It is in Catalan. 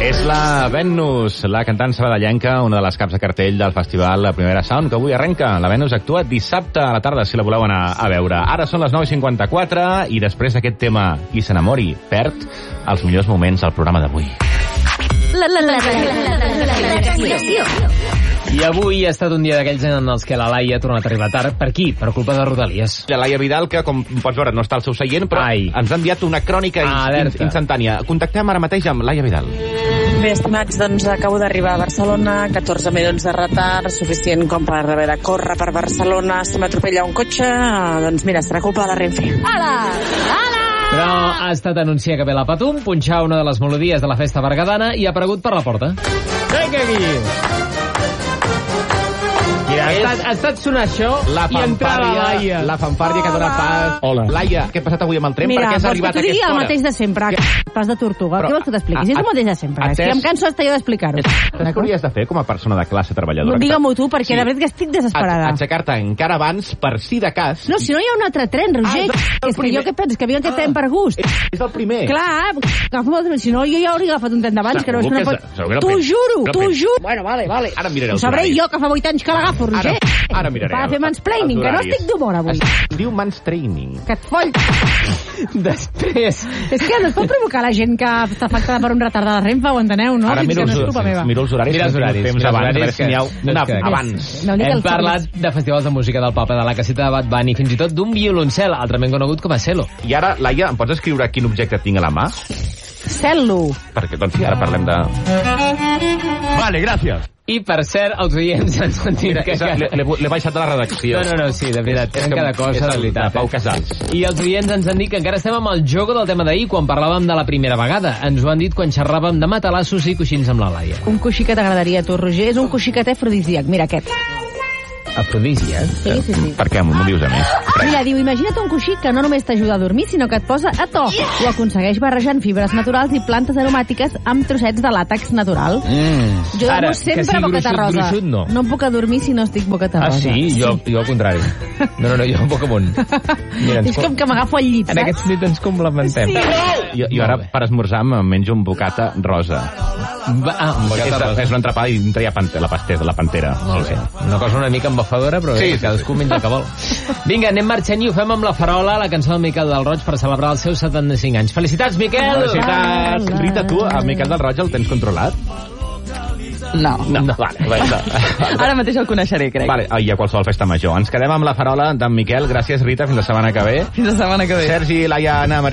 És la Venus, la cantant sabadellenca, una de les caps de cartell del festival La Primera Sound, que avui arrenca. La Venus actua dissabte a la tarda, si la voleu anar a veure. Ara són les 9:54 i després d'aquest tema Qui s'enamori perd els millors moments del programa d'avui. I avui ha estat un dia d'aquells en els que la Laia ha tornat a arribar tard. Per qui? Per culpa de Rodalies. La Laia Vidal, que com pots veure no està al seu seient, però ens ha enviat una crònica instantània. Contactem ara mateix amb Laia Vidal. Bé, estimats, doncs acabo d'arribar a Barcelona, 14 minuts de retard, suficient com per haver de córrer per Barcelona. Si m'atropella un cotxe, doncs mira, serà culpa de la Renfe. Però ha estat anunciar que ve la Patum, punxar una de les melodies de la festa bergadana i ha aparegut per la porta. Vinga aquí! Mira, ha estat sonar això i entrar la Laia. La fanfàrria que dona pas. Hola. Laia, què ha passat avui amb el tren? Mira, per què has arribat a aquesta hora? Mira, vols que t'ho digui el mateix de sempre, pas de tortuga. Què vols que t'expliquis? És el mateix de sempre. És que em canso hasta jo d'explicar-ho. Què hauries de fer com a persona de classe treballadora? Digue-m'ho tu, perquè de veritat que estic desesperada. Aixecar-te encara abans, per si de cas. No, si no hi ha un altre tren, Roger. És que jo què penses? Que havia aquest tren per gust? És el primer. Clar, si no jo ja hauria agafat un tren d'abans, que no és una pot... T'ho juro. Bueno, vale. Ara miraré ho sabré jo, que fa 8 anys que l'agafo, Roger. Ara miraré. Va fer mansplaining, que no estic d'humor avui. Diu mansplaining. Que et foll. Després. És que no es pot provocar la gent que està afectada per un retard de la Renfe, ho enteneu, no? Ara miro els horaris. Mira els horaris. Temps abans, a veure si n'hi ha una abans. Hem parlat de festivals de música del Papa, de la caseta de Bad Bunny i fins i tot d'un violoncel, altrament conegut com a cello. I ara, Laia, em pots escriure quin objecte tinc a la mà? Cello. Perquè, doncs sí, ara parlem de... Vale, gràcies. I, per cert, els oients ens han dit que... L'he baixat de la redacció. No, sí, de veritat, tenen cada cosa, de veritat. Pau Casals. I els oients ens han dit que encara estem amb el joc del tema d'ahir, quan parlàvem de la primera vegada. Ens ho han dit quan xerràvem de matalassos i coixins amb la Laia. Un coixí que t'agradaria a tu, Roger, és un coixí que té afrodisíac. Mira aquest. Afrodisíac? Sí. Per què? M'ho dius a més? Mira, diu, imagina't un coixí que no només t'ajuda a dormir, sinó que et posa a to. Ho aconsegueix barrejant fibres naturals i plantes aromàtiques amb trossets de làtex natural. Jo dormo sempre boqueta rosa. No em puc adormir si no estic boqueta rosa. Sí? Jo al contrari. No, jo boca amunt. És com que m'agafo al llit, saps? En aquest sentit ens complementem. Jo ara, per esmorzar, em menjo un bocata rosa. Un bocata rosa. És una entrapada i dintre hi ha la pantera. Una cosa una mica embafadora, però cadascú menja el que vol. Vinga, anem marxant i ho fem amb La Farola, la cançó del Miquel del Roig per celebrar els seus 75 anys. Felicitats, Miquel! Felicitats! Rita, tu, el Miquel del Roig el tens controlat? No. Vale. Ara mateix el coneixeré, crec. Vale, i a qualsevol festa major. Ens quedem amb La Farola d'en Miquel. Gràcies, Rita. Fins la setmana que ve. Fins la setmana que ve. Sergi, Laia, Anna, Maria...